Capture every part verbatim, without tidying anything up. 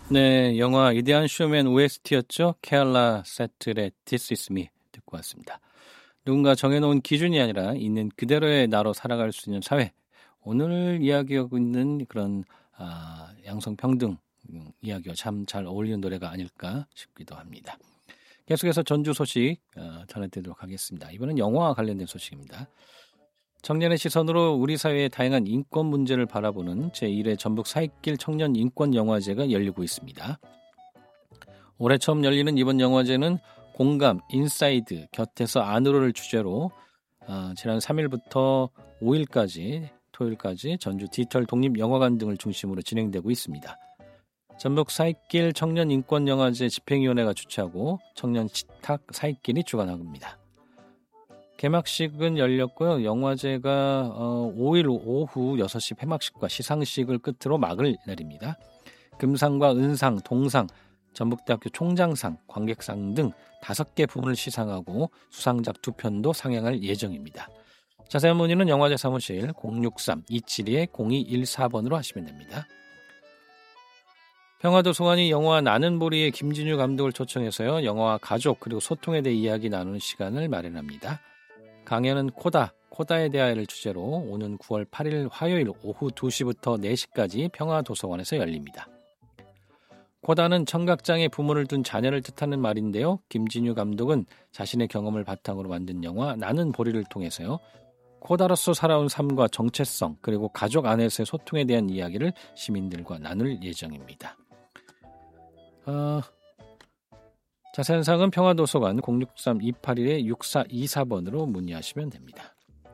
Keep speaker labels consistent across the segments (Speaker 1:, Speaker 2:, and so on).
Speaker 1: 네, 영화 위대한 쇼맨 오에스티였죠. 케알라 세틀의 This Is Me 듣고 왔습니다. 누군가 정해놓은 기준이 아니라 있는 그대로의 나로 살아갈 수 있는 사회. 오늘 이야기하고 있는 그런 아, 양성평등 이야기와 참 잘 어울리는 노래가 아닐까 싶기도 합니다. 계속해서 전주 소식 어, 전해드리도록 하겠습니다. 이번엔 영화와 관련된 소식입니다. 청년의 시선으로 우리 사회의 다양한 인권 문제를 바라보는 제일 회 전북 사익길 청년 인권 영화제가 열리고 있습니다. 올해 처음 열리는 이번 영화제는 공감, 인사이드, 곁에서 안으로를 주제로 어, 지난 삼 일부터 오 일까지 토요일까지 전주 디지털 독립영화관 등을 중심으로 진행되고 있습니다. 전북 사익길 청년인권영화제 집행위원회가 주최하고 청년 식탁 사익길이 주관합니다. 개막식은 열렸고요. 영화제가 오 일 오후 여섯 시 폐막식과 시상식을 끝으로 막을 내립니다. 금상과 은상, 동상, 전북대학교 총장상, 관객상 등 다섯 개 부문을 시상하고 수상작 두 편도 상영할 예정입니다. 자세한 문의는 영화제 사무실 공육삼 이칠이 공이일사 번으로 하시면 됩니다. 평화도서관이 영화 나는 보리의 김진유 감독을 초청해서요. 영화와 가족 그리고 소통에 대해 이야기 나누는 시간을 마련합니다. 강연은 코다, 코다에 대하여를 주제로 오는 구월 팔일 화요일 오후 두 시부터 네 시까지 평화도서관에서 열립니다. 코다는 청각장애 부모를 둔 자녀를 뜻하는 말인데요. 김진유 감독은 자신의 경험을 바탕으로 만든 영화 나는 보리를 통해서요. 코다로서 살아온 삶과 정체성 그리고 가족 안에서의 소통에 대한 이야기를 시민들과 나눌 예정입니다. 어... 자세한 사항은 평화도서관 공육삼 이팔일 육사이사 번으로 문의하시면 됩니다.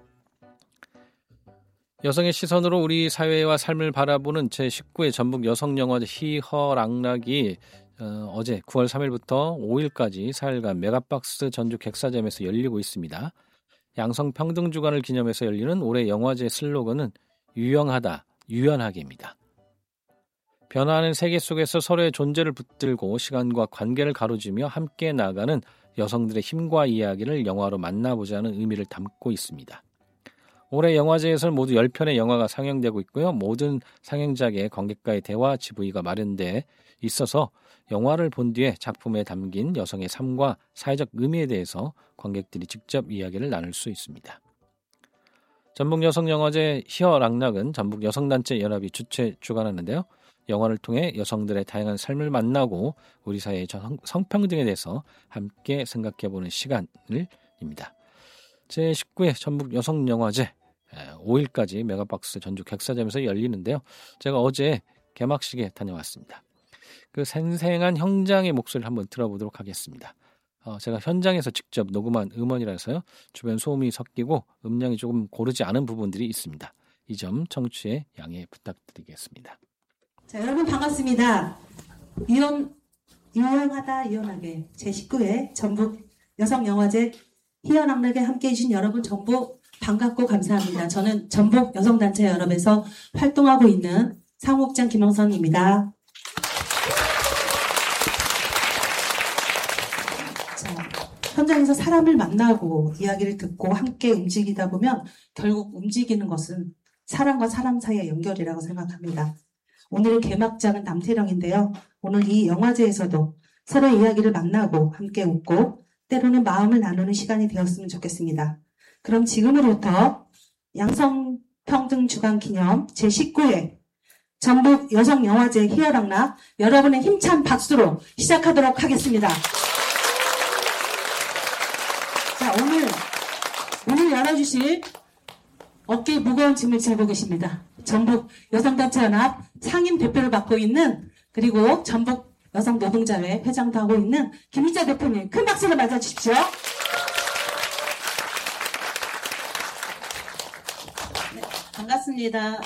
Speaker 1: 여성의 시선으로 우리 사회와 삶을 바라보는 제십구 회 전북 여성영화제 희허락락이 어, 어제 구월 삼일부터 오 일까지 사 일간 메가박스 전주 객사점에서 열리고 있습니다. 양성평등 주간을 기념해서 열리는 올해 영화제 슬로건은 유영하다, 유연하게입니다. 변화하는 세계 속에서 서로의 존재를 붙들고 시간과 관계를 가로지며 함께 나아가는 여성들의 힘과 이야기를 영화로 만나보자는 의미를 담고 있습니다. 올해 영화제에서는 모두 열 편의 영화가 상영되고 있고요. 모든 상영작의 관객과의 대화 지브이가 마련돼 있어서 영화를 본 뒤에 작품에 담긴 여성의 삶과 사회적 의미에 대해서 관객들이 직접 이야기를 나눌 수 있습니다. 전북 여성영화제 희허락락은 전북 여성단체 연합이 주최 주관하는데요. 영화를 통해 여성들의 다양한 삶을 만나고 우리 사회의 성평등에 대해서 함께 생각해보는 시간입니다. 제십구 회 전북 여성영화제 오 일까지 메가박스 전주 객사점에서 열리는데요. 제가 어제 개막식에 다녀왔습니다. 그 생생한 형장의 목소리를 한번 들어보도록 하겠습니다. 어, 제가 현장에서 직접 녹음한 음원이라서요. 주변 소음이 섞이고 음량이 조금 고르지 않은 부분들이 있습니다. 이 점 청취에 양해 부탁드리겠습니다.
Speaker 2: 자, 여러분 반갑습니다. 유연, 유연하다 유연하게 제십구 회 전북 여성영화제 희연악락에 함께해 주신 여러분 전부 반갑고 감사합니다. 저는 전북 여성단체 연합에서 활동하고 있는 사무국장 김영선입니다. 자, 현장에서 사람을 만나고 이야기를 듣고 함께 움직이다 보면 결국 움직이는 것은 사람과 사람 사이의 연결이라고 생각합니다. 오늘의 개막작은 남태령인데요. 오늘 이 영화제에서도 서로의 이야기를 만나고 함께 웃고 때로는 마음을 나누는 시간이 되었으면 좋겠습니다. 그럼 지금으로부터 양성평등 주간 제십구 회 전북 여성영화제 희열악락 여러분의 힘찬 박수로 시작하도록 하겠습니다. 자, 오늘 오늘 열어주실 어깨에 무거운 짐을 지고 계십니다. 전북 여성단체연합 상임 대표를 맡고 있는 그리고 전북 여성노동자회 회장도 하고 있는 김희자 대표님 큰 박수로 맞아주십시오.
Speaker 3: 네, 반갑습니다.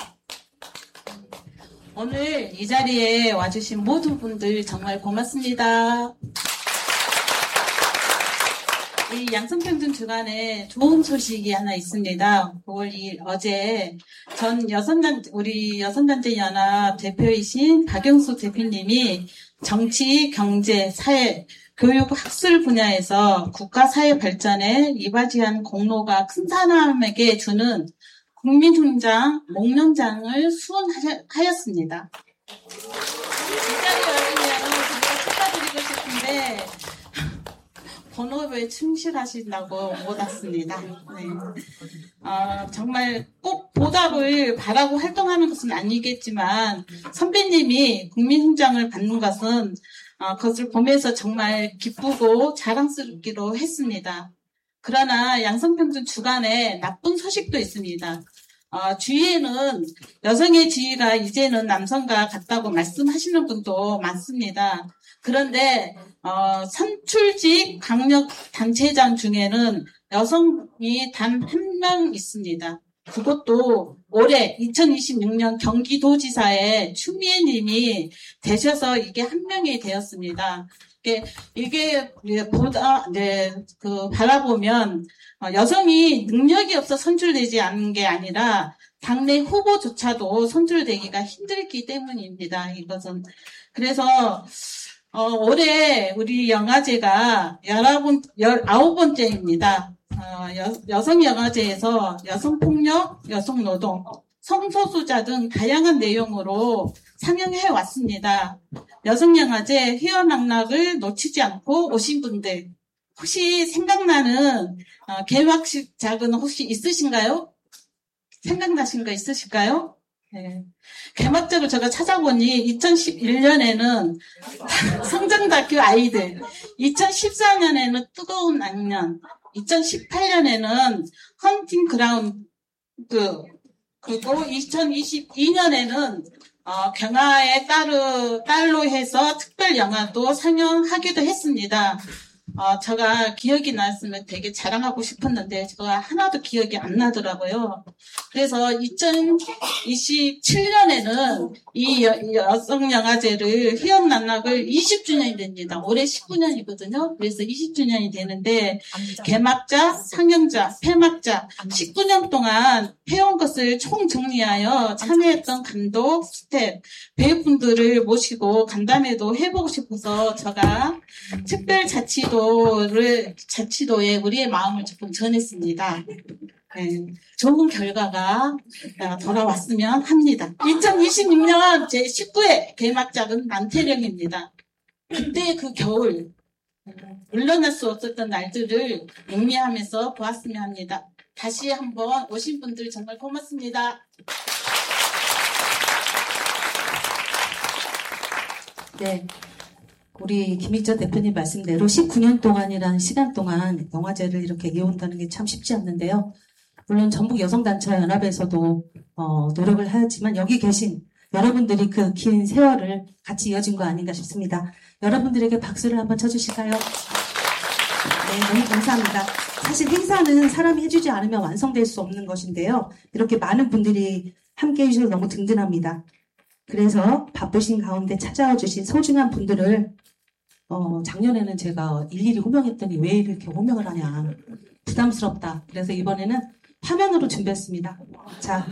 Speaker 3: 오늘 이 자리에 와주신 모든 분들 정말 고맙습니다. 이 양성평등 주간에 좋은 소식이 하나 있습니다. 구월 이일 어제 전 여성단 우리 여성단체 연합 대표이신 박영수 대표님이 정치, 경제, 사회, 교육, 학술 분야에서 국가 사회 발전에 이바지한 공로가 큰 사람에게 주는 국민훈장, 목련장을 수언하였습니다. 이 자리에 와주면 제가 축하드리고 싶은데 본업에 충실하신다고 못 왔습니다. 네. 어, 정말 꼭 보답을 바라고 활동하는 것은 아니겠지만 선배님이 국민훈장을 받는 것은 어, 그것을 보면서 정말 기쁘고 자랑스럽기도 했습니다. 그러나 양성평등 주간에 나쁜 소식도 있습니다. 어, 주위에는 여성의 지위가 이제는 남성과 같다고 말씀하시는 분도 많습니다. 그런데 어, 선출직 강력단체장 중에는 여성이 단 한 명 있습니다. 그것도 올해 이천이십육 년 경기도지사의 추미애 님이 되셔서 이게 한 명이 되었습니다. 이게, 이게, 보다, 네, 그, 바라보면, 여성이 능력이 없어 선출되지 않은 게 아니라, 당내 후보조차도 선출되기가 힘들기 때문입니다. 이것은. 그래서, 어, 올해 우리 영화제가 열아홉, 열아홉 번째입니다. 어, 여, 여성 영화제에서 여성폭력, 여성노동, 성소수자 등 다양한 내용으로 상영해 왔습니다. 여성영화제 희열낙락을 놓치지 않고 오신 분들 혹시 생각나는 어, 개막식작은 혹시 있으신가요? 생각나신 거 있으실까요? 네. 개막작을 제가 찾아보니 이천십일 년에는 성장다큐 아이들, 이천십사 년에는 뜨거운 악년, 이천십팔 년에는 헌팅 그라운드, 그리고 이천이십이 년에는 어, 경아의 딸을, 딸로 해서 특별 영화도 상영하기도 했습니다. 어, 제가 기억이 났으면 되게 자랑하고 싶었는데 제가 하나도 기억이 안 나더라고요. 그래서 이천이십칠 년에는 이 여, 여성영화제를 희연난락을 이십 주년이 됩니다. 올해 십구 년이거든요. 그래서 이십 주년이 되는데 개막자, 상영자, 폐막자 십구 년 동안 해온 것을 총정리하여 참여했던 감독, 스태프, 배우분들을 모시고 간담회도 해보고 싶어서 제가 특별자치도를 자치도에 우리의 마음을 조금 전했습니다. 네, 좋은 결과가 돌아왔으면 합니다. 이천이십육 년 제십구 회 개막작은 남태령입니다. 그때 그 겨울 물러날 수 없었던 날들을 음미하면서 보았으면 합니다. 다시 한번 오신 분들 정말 고맙습니다.
Speaker 2: 네, 우리 김익자 대표님 말씀대로 십구 년 동안이라는 시간 동안 영화제를 이렇게 이어온다는 게 참 쉽지 않는데요. 물론 전북 여성단체연합에서도 어, 노력을 하였지만 여기 계신 여러분들이 그 긴 세월을 같이 이어진 거 아닌가 싶습니다. 여러분들에게 박수를 한번 쳐주실까요? 네, 너무 감사합니다. 사실 행사는 사람이 해주지 않으면 완성될 수 없는 것인데요. 이렇게 많은 분들이 함께 해주셔서 너무 든든합니다. 그래서 바쁘신 가운데 찾아와 주신 소중한 분들을 어, 작년에는 제가 일일이 호명했더니 왜 이렇게 호명을 하냐. 부담스럽다. 그래서 이번에는 화면으로 준비했습니다. 자,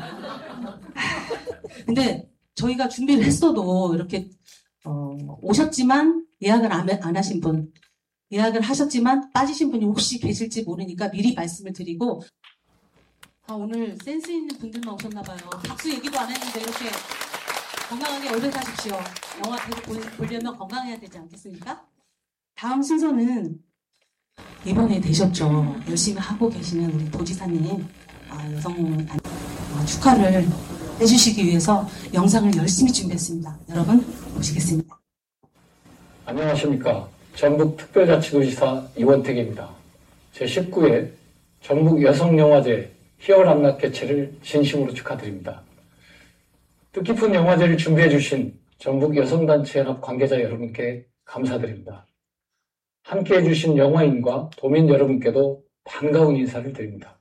Speaker 2: 근데 저희가 준비를 했어도 이렇게 어, 오셨지만 예약을 안, 안 하신 분, 예약을 하셨지만 빠지신 분이 혹시 계실지 모르니까 미리 말씀을 드리고 아, 오늘 센스 있는 분들만 오셨나 봐요. 박수 얘기도 안 했는데 이렇게 건강하게 오래 사십시오. 영화 계속 보려면 건강해야 되지 않겠습니까? 다음 순서는 이번에 되셨죠. 열심히 하고 계시는 우리 도지사님 아, 여성 아, 축하를 해주시기 위해서 영상을 열심히 준비했습니다. 여러분 보시겠습니다.
Speaker 4: 안녕하십니까. 전북특별자치도지사 이원택입니다. 제십구 회 전북여성영화제 희열안락 개최를 진심으로 축하드립니다. 뜻깊은 영화제를 준비해 주신 전북여성단체연합 관계자 여러분께 감사드립니다. 함께해 주신 영화인과 도민 여러분께도 반가운 인사를 드립니다.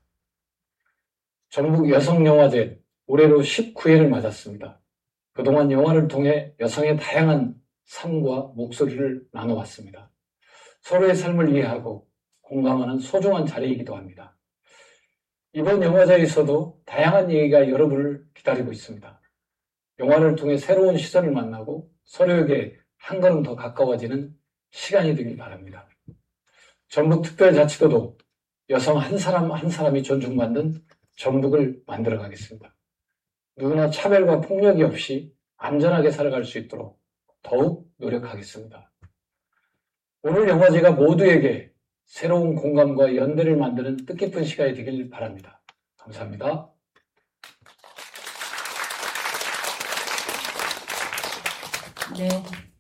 Speaker 4: 전북여성영화제 올해로 십구 회를 맞았습니다. 그동안 영화를 통해 여성의 다양한 삶과 목소리를 나눠왔습니다. 서로의 삶을 이해하고 공감하는 소중한 자리이기도 합니다. 이번 영화제에서도 다양한 얘기가 여러분을 기다리고 있습니다. 영화를 통해 새로운 시선을 만나고 서로에게 한 걸음 더 가까워지는 시간이 되길 바랍니다. 전북특별자치도도 여성 한 사람 한 사람이 존중받는 전북을 만들어 가겠습니다. 누구나 차별과 폭력이 없이 안전하게 살아갈 수 있도록 더욱 노력하겠습니다. 오늘 영화제가 모두에게 새로운 공감과 연대를 만드는 뜻깊은 시간이 되길 바랍니다. 감사합니다.
Speaker 2: 네.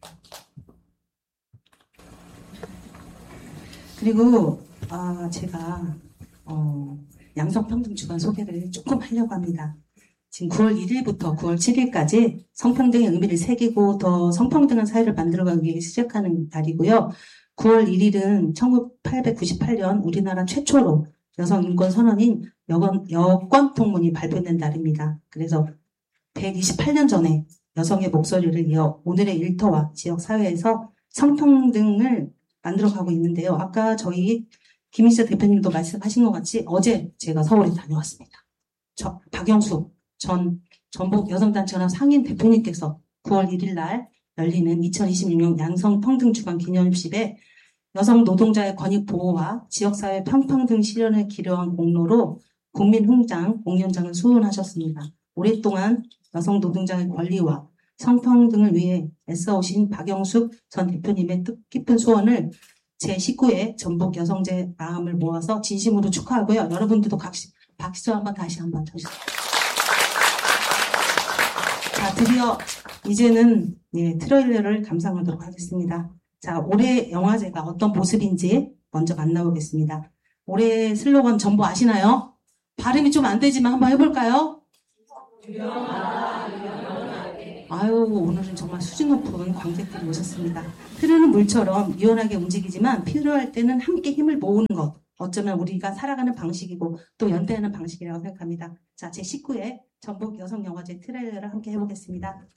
Speaker 2: 그리고 아, 제가 어, 양성평등주간 소개를 조금 하려고 합니다. 지금 구월 일일부터 구월 칠일까지 성평등의 의미를 새기고 더 성평등한 사회를 만들어가기 위해 시작하는 날이고요. 구월 일일은 천팔백구십팔년 우리나라 최초로 여성인권선언인 여건, 여권통문이 발표된 날입니다. 그래서 백이십팔년 전에 여성의 목소리를 이어 오늘의 일터와 지역사회에서 성평등을 만들어가고 있는데요. 아까 저희 김희수 대표님도 말씀하신 것 같이 어제 제가 서울에 다녀왔습니다. 저 박영숙 전 전북 여성단체연합 상임 대표님께서 구월 일일 날 열리는 이천이십육년 양성평등주간 기념식에 여성 노동자의 권익 보호와 지역사회 평평등 실현을 기여한 공로로 국민훈장 공연장을 수훈하셨습니다. 오랫동안 여성 노동자의 권리와 성평등을 위해 애써오신 박영숙 전 대표님의 뜻깊은 소원을 제십구회 전북 여성제 마음을 모아서 진심으로 축하하고요. 여러분들도 박수, 박수 한번 다시 한번 쳐주세요. 자, 드디어 이제는 예, 트레일러를 감상하도록 하겠습니다. 자, 올해 영화제가 어떤 모습인지 먼저 만나보겠습니다. 올해 슬로건 전부 아시나요? 발음이 좀 안 되지만 한번 해볼까요? 아유, 오늘은 정말 수준 높은 관객들이 오셨습니다. 흐르는 물처럼 유연하게 움직이지만 필요할 때는 함께 힘을 모으는 것. 어쩌면 우리가 살아가는 방식이고 또 연대하는 방식이라고 생각합니다. 자, 제십구회 전북 여성영화제 트레일러를 함께 해보겠습니다.